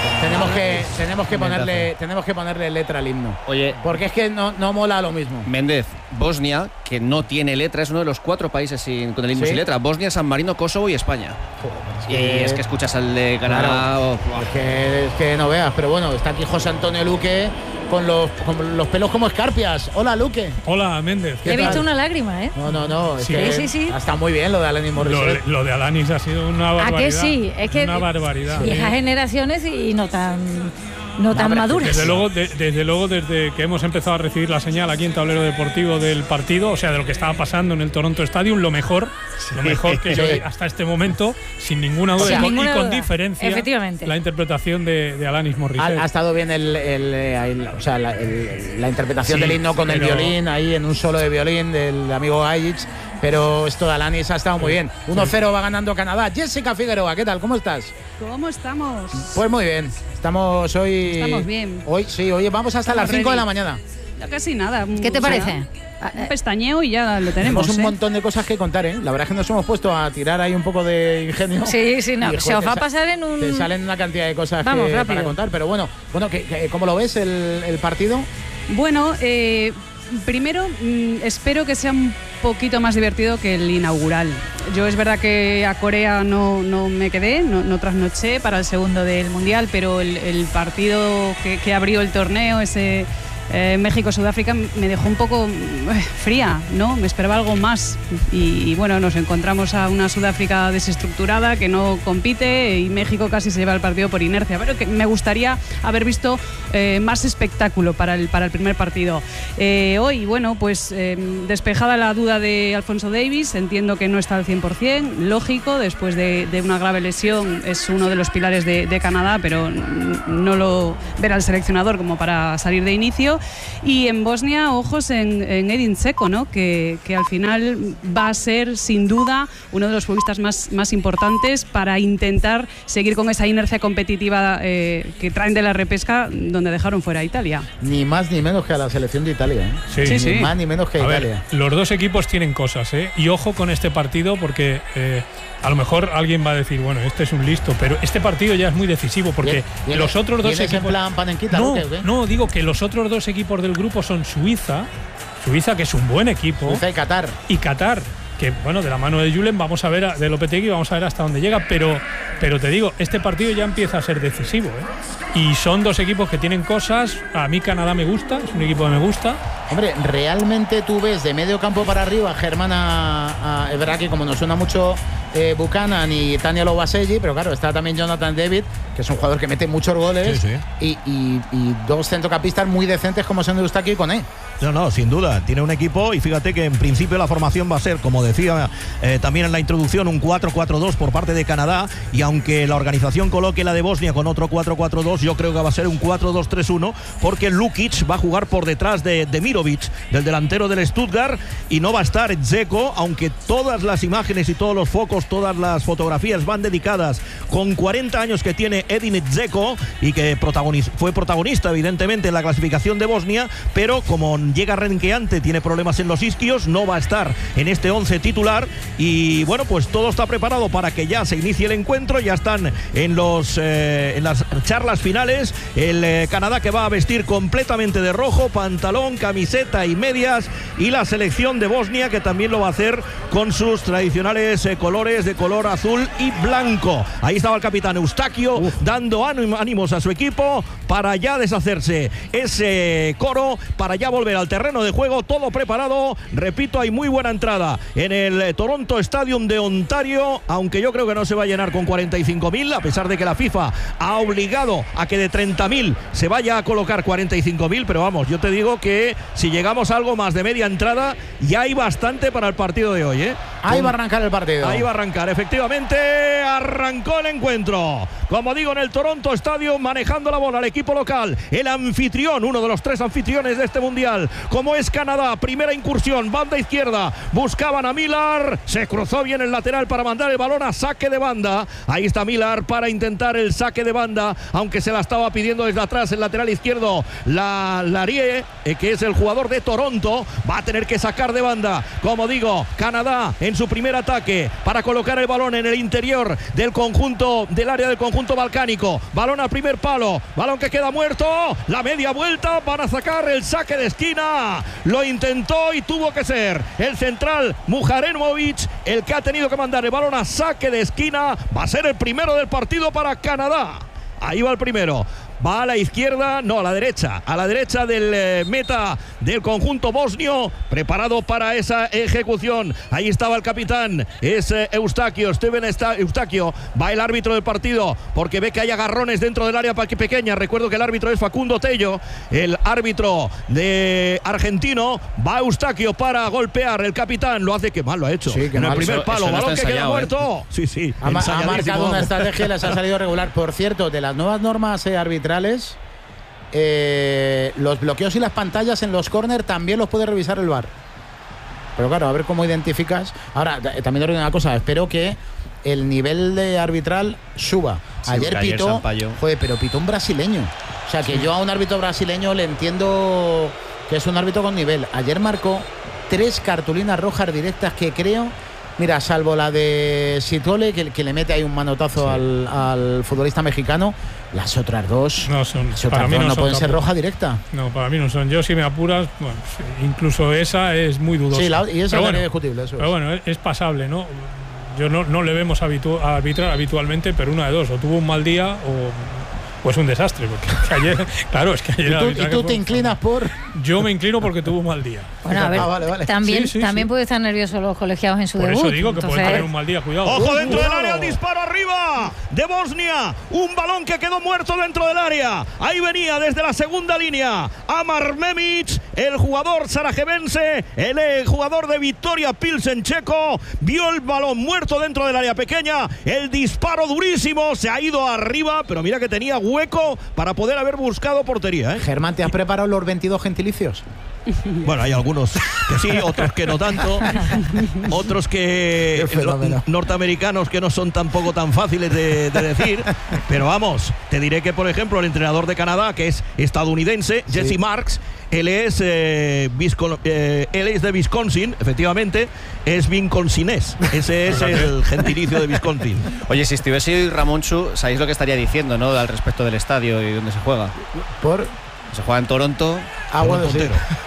Tenemos que ponerle letra al himno. Oye, porque es que no mola lo mismo. Méndez, Bosnia, que no tiene letra, es uno de los 4 países con el himno sin letra. Bosnia, San Marino, Kosovo y España. Y es que escuchas al de Canadá. Claro, es que no veas, pero bueno, está aquí José Antonio Luque con los pelos como escarpias. Hola, Luque. Hola, Méndez. He visto una lágrima, ¿eh? No. Sí. Está muy bien lo de Alanis Morissette. Lo de Alanis ha sido una barbaridad. ¿A que sí? Es que una barbaridad. Viejas generaciones y no tan maduras. Desde luego, desde que hemos empezado a recibir la señal aquí en Tablero Deportivo del partido, o sea, de lo que estaba pasando en el Toronto Stadium, lo mejor que yo hasta este momento, sin ninguna duda, y con diferencia, efectivamente, la interpretación de Alanis Morissette. Ha estado bien la interpretación del himno con el violín, ahí en un solo de violín del amigo Gajic, pero esto de Alanis ha estado muy bien. 1-0 va ganando Canadá. Jessica Figueroa, ¿qué tal? ¿Cómo estás? ¿Cómo estamos? Pues muy bien. Estamos bien. Hoy vamos hasta las 5 de la mañana. Ya casi nada. ¿Qué te parece? Un pestañeo y ya lo tenemos. Tenemos un montón de cosas que contar, ¿eh? La verdad es que nos hemos puesto a tirar ahí un poco de ingenio. Sí, no. Se os va a pasar en un... Te salen una cantidad de cosas para contar, pero bueno, ¿cómo lo ves el partido? Bueno, primero, espero que sea un poquito más divertido que el inaugural. Yo es verdad que a Corea no me quedé, no trasnoché para el segundo del Mundial, pero el partido que abrió el torneo, ese México-Sudáfrica, me dejó un poco fría, ¿no? Me esperaba algo más y bueno, nos encontramos a una Sudáfrica desestructurada que no compite y México casi se lleva el partido por inercia, pero que me gustaría haber visto más espectáculo para el primer partido. Hoy, bueno, pues despejada la duda de Alfonso Davies, entiendo que no está al 100%, lógico, después de una grave lesión, es uno de los pilares de Canadá, pero no lo verá el seleccionador como para salir de inicio. Y en Bosnia, ojos en Edin Dzeko, ¿no? Que al final va a ser sin duda uno de los futbolistas más importantes para intentar seguir con esa inercia competitiva que traen de la repesca, donde dejaron fuera a Italia. Ni más ni menos que a la selección de Italia, ¿eh? Sí. Ni más ni menos que a Italia. Los dos equipos tienen cosas, ¿eh? Y ojo con este partido porque a lo mejor alguien va a decir, bueno, este es un listo, pero este partido ya es muy decisivo porque los otros dos equipos... en plan panenquita? No, digo que los otros dos equipos del grupo son Suiza, que es un buen equipo. Suiza y Qatar. Que bueno, de la mano de Julen vamos a ver, de Lopetegui vamos a ver hasta dónde llega, pero te digo, este partido ya empieza a ser decisivo, ¿eh? Y son dos equipos que tienen cosas. A mí Canadá me gusta, es un equipo que me gusta. Hombre, realmente tú ves de medio campo para arriba Germán es verdad que como nos suena mucho Buchanan y Tania Lobaselli, pero claro, está también Jonathan David, que es un jugador que mete muchos goles, y dos centrocampistas muy decentes como son Eustaki y Koné. No, sin duda, tiene un equipo y fíjate que en principio la formación va a ser, como decía también en la introducción, un 4-4-2 por parte de Canadá, y aunque la organización coloque la de Bosnia con otro 4-4-2, yo creo que va a ser un 4-2-3-1, porque Lukic va a jugar por detrás de Mirovic, del delantero del Stuttgart, y no va a estar Dzeko, aunque todas las imágenes y todos los focos, todas las fotografías van dedicadas con 40 años que tiene Edin Dzeko y que fue protagonista evidentemente en la clasificación de Bosnia, pero como llega renqueante, tiene problemas en los isquios, no va a estar en este 11 titular, y bueno, pues todo está preparado para que ya se inicie el encuentro. Ya están en las charlas finales el Canadá, que va a vestir completamente de rojo, pantalón, camiseta y medias, y la selección de Bosnia, que también lo va a hacer con sus tradicionales colores de color azul y blanco. Ahí estaba el capitán Eustachio dando ánimos a su equipo para ya deshacerse ese coro, para ya volver al terreno de juego, todo preparado. Repito, hay muy buena entrada en el Toronto Stadium de Ontario, aunque yo creo que no se va a llenar con 45.000, a pesar de que la FIFA ha obligado a que de 30.000 se vaya a colocar 45.000, pero vamos, yo te digo que si llegamos a algo más de media entrada, ya hay bastante para el partido de hoy, ¿eh? Ahí va a arrancar el partido. Ahí va a arrancar, efectivamente, arrancó el encuentro. Como digo, en el Toronto Stadium, manejando la bola el equipo local, el anfitrión, uno de los 3 anfitriones de este mundial, como es Canadá. Primera incursión, banda izquierda, buscaban a Millar, se cruzó bien el lateral para mandar el balón a saque de banda. Ahí está Millar para intentar el saque de banda, aunque se la estaba pidiendo desde atrás el lateral izquierdo, Larie, que es el jugador de Toronto. Va a tener que sacar de banda, como digo, Canadá en su primer ataque para colocar colocar el balón en el interior del área del conjunto balcánico. Balón al primer palo, balón que queda muerto, la media vuelta, van a sacar el saque de esquina. Lo intentó y tuvo que ser el central Muharenovic el que ha tenido que mandar el balón a saque de esquina. Va a ser el primero del partido para Canadá. Ahí va el primero. Va a la izquierda, no, a la derecha del meta del conjunto bosnio, preparado para esa ejecución. Ahí estaba el capitán, es Eustaquio, Eustaquio. Va el árbitro del partido porque ve que hay agarrones dentro del área pequeña. Recuerdo que el árbitro es Facundo Tello, el árbitro de argentino. Va Eustaquio para golpear, el capitán lo hace, que mal lo ha hecho. Sí, en el primer palo, no balón que queda muerto. Sí. Ha marcado una estrategia y les ha salido regular. Por cierto, de las nuevas normas arbitrales, los bloqueos y las pantallas en los córner también los puede revisar el VAR. Pero claro, a ver cómo identificas. Ahora, también te digo una cosa, espero que el nivel de arbitral suba. Sí, ayer pitó, pero pitó un brasileño. O sea, que yo a un árbitro brasileño le entiendo que es un árbitro con nivel. Ayer marcó 3 cartulinas rojas directas que creo... Mira, salvo la de Sitole, que le mete ahí un manotazo al futbolista mexicano, las otras dos no son. Para mí no pueden ser roja directa. No, para mí no son. Yo, si me apuras, bueno, incluso esa es muy dudosa. Sí, y esa es discutible. Eso pero bueno, es pasable, ¿no? Yo no le vemos arbitrar habitualmente, pero una de dos, o tuvo un mal día o es un desastre, porque ayer, claro, es que ayer... ¿Y tú te inclinas por...? Yo me inclino porque tuvo un mal día. Bueno, a ver, vale. También puede estar nerviosos los colegiados en su debut. Por eso digo que puede tener un mal día, cuidado. ¡Ojo dentro del área! ¡El disparo arriba de Bosnia! Un balón que quedó muerto dentro del área. Ahí venía desde la segunda línea Amar Memic, el jugador sarajevense, el jugador de Victoria Pilsen checo. Vio el balón muerto dentro del área pequeña. El disparo durísimo, se ha ido arriba, pero mira que tenía hueco para poder haber buscado portería, ¿eh? Germán, ¿te has preparado los 22 gentilicios? Bueno, hay algunos que sí, otros que no tanto, otros que norteamericanos que no son tampoco tan fáciles de decir, pero vamos, te diré que por ejemplo el entrenador de Canadá, que es estadounidense, sí, Jesse Marks, él es de Wisconsin, efectivamente, es wisconsinés, ese es el gentilicio de Wisconsin. Oye, si estuviese hoy Ramonchu, sabéis lo que estaría diciendo, ¿no?, al respecto del estadio y dónde se juega. Se juega en Toronto. Bueno, sí.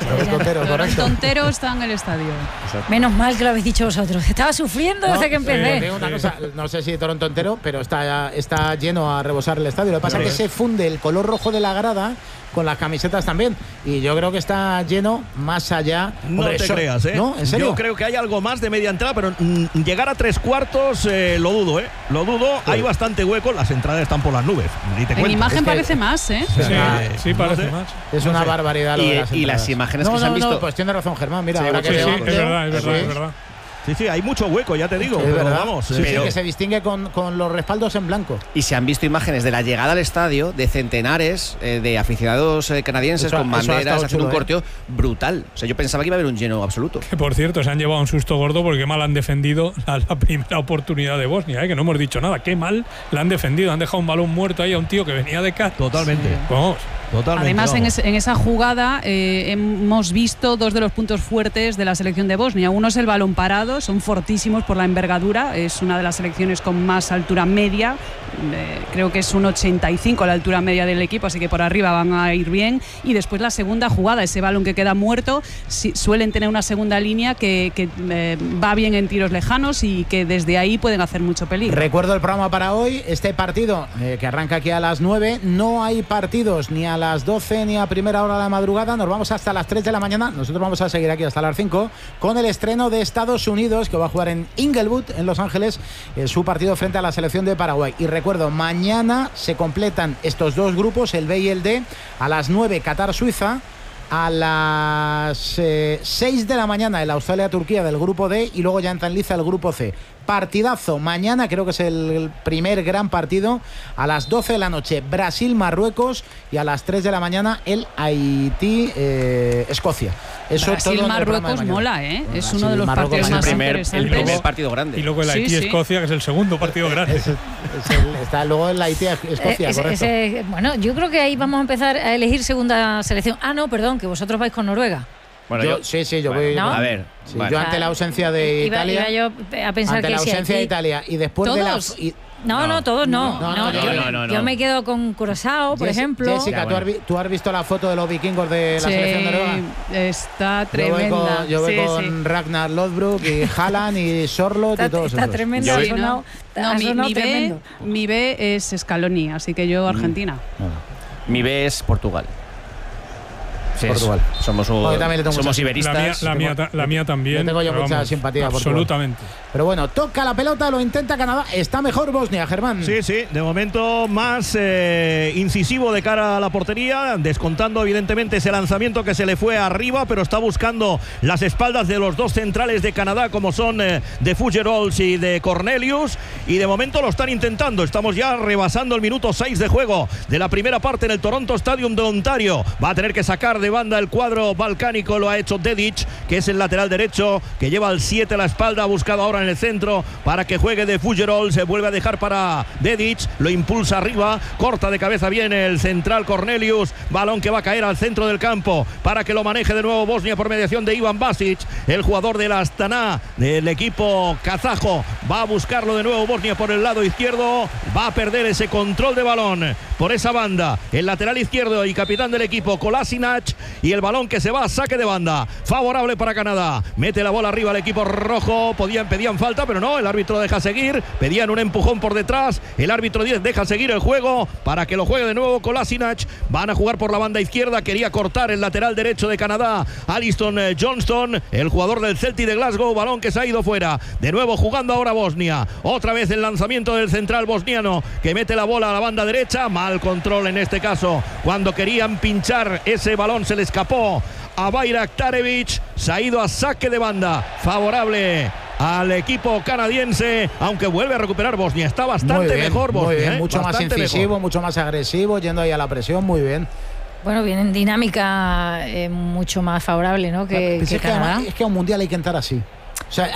Tontero está en el estadio. Exacto. Menos mal que lo habéis dicho vosotros. Estaba sufriendo desde que empecé. Una cosa, no sé si Toronto entero, pero está lleno a rebosar el estadio. Lo que pasa es que se funde el color rojo de la grada con las camisetas también. Y yo creo que está lleno más allá. No te creas, ¿eh? ¿No? ¿En serio? Yo creo que hay algo más de media entrada, pero llegar a 3/4 lo dudo, ¿eh? Lo dudo. Sí. Hay bastante hueco. Las entradas están por las nubes. En imagen parece más, ¿eh? Sí, parece más. Es una barbaridad. Y las imágenes que se han visto. No, pues tiene razón Germán. Mira, sí, ahora que es verdad. Sí, hay mucho hueco, ya te digo. Es pero verdad. Vamos. Sí, que se distingue con los respaldos en blanco. Y se han visto imágenes de la llegada al estadio de centenares de aficionados canadienses con banderas, haciendo un corteo brutal. O sea, yo pensaba que iba a haber un lleno absoluto. Que por cierto, se han llevado un susto gordo porque mal han defendido la primera oportunidad de Bosnia, que no hemos dicho nada. Qué mal la han defendido. Han dejado un balón muerto ahí a un tío que venía de casa. Totalmente. Vamos. Totalmente. Además, en esa jugada hemos visto dos de los puntos fuertes de la selección de Bosnia. Uno es el balón parado, son fortísimos por la envergadura, es una de las selecciones con más altura media, creo que es un 85 la altura media del equipo, así que por arriba van a ir bien. Y después la segunda jugada, ese balón que queda muerto, suelen tener una segunda línea que va bien en tiros lejanos y que desde ahí pueden hacer mucho peligro. Recuerdo el programa para hoy, este partido que arranca aquí a las 9, no hay partidos ni a las 12 ni a primera hora de la madrugada, nos vamos hasta las 3 de la mañana, nosotros vamos a seguir aquí hasta las 5 con el estreno de Estados Unidos, que va a jugar en Inglewood, en Los Ángeles, su partido frente a la selección de Paraguay. Y recuerdo, mañana se completan estos dos grupos, el B y el D, a las 9 Qatar-Suiza, a las 6 de la mañana el Australia-Turquía del grupo D, y luego ya entra en liza el grupo C. Partidazo mañana, creo que es el primer gran partido, a las 12 de la noche Brasil-Marruecos, y a las 3 de la mañana el Haití-Escocia. Brasil-Marruecos mola, ¿eh? Es uno de los partidos más interesantes. El primer partido grande. Y luego el Haití-Escocia, que es el segundo partido grande. Está luego el Haití-Escocia, correcto. Bueno, yo creo que ahí vamos a empezar a elegir segunda selección. No, perdón, que vosotros vais con Noruega. Bueno, yo voy. ¿no? A ver, Sí, yo ante la ausencia de Italia. Iba yo a pensar ante que la sí, ausencia de Italia y después de la. ¿Todos? No, todos no. No. Yo me quedo con Curazao, por ejemplo. Jessica, ¿tú has visto la foto de los vikingos de la selección noruega? Está tremenda. Yo voy con Ragnar Lodbrok y Haaland y Sorloth y todos Está esos. tremendo. Mi B es Scaloni, así que yo Argentina. Mi B es Portugal. Sí, Portugal. Somos iberistas. La mía también. Tengo yo mucha vamos, simpatía por absolutamente. Pero bueno, toca la pelota, lo intenta Canadá. Está mejor Bosnia, Germán. Sí, de momento más incisivo de cara a la portería, descontando evidentemente ese lanzamiento que se le fue arriba, pero está buscando las espaldas de los dos centrales de Canadá, como son de Fuggerolls y de Cornelius, y de momento lo están intentando. Estamos ya rebasando el minuto 6 de juego de la primera parte en el Toronto Stadium de Ontario. Va a tener que sacar de banda el cuadro balcánico, lo ha hecho Dedic, que es el lateral derecho, que lleva al 7 a la espalda, ha buscado ahora en el centro para que juegue de Fuggerolls, se vuelve a dejar para Dedic, lo impulsa arriba, corta de cabeza bien el central Cornelius, balón que va a caer al centro del campo para que lo maneje de nuevo Bosnia por mediación de Ivan Basic, el jugador del Astana del equipo kazajo. Va a buscarlo de nuevo Bosnia por el lado izquierdo, va a perder ese control de balón por esa banda, el lateral izquierdo y capitán del equipo Kolasinac, y el balón que se va a saque de banda, favorable para Canadá. Mete la bola arriba al equipo rojo, pedían falta, pero no, el árbitro deja seguir, pedían un empujón por detrás, el árbitro deja seguir el juego para que lo juegue de nuevo Kolasinac. Van a jugar por la banda izquierda, quería cortar el lateral derecho de Canadá, Alisson Johnston, el jugador del Celtic de Glasgow, balón que se ha ido fuera, de nuevo jugando ahora Bosnia, otra vez el lanzamiento del central bosniano, que mete la bola a la banda derecha, mal control en este caso, cuando querían pinchar ese balón se le escapó a Bayraktarevic, se ha ido a saque de banda, favorable al equipo canadiense, aunque vuelve a recuperar Bosnia. Está bastante mejor Bosnia. Muy bien, mucho más incisivo, mejor. mucho más agresivo, yendo ahí a la presión, muy bien. Bueno, viene en dinámica mucho más favorable, ¿no? que Canadá. Es que a un mundial hay que entrar así. O sea,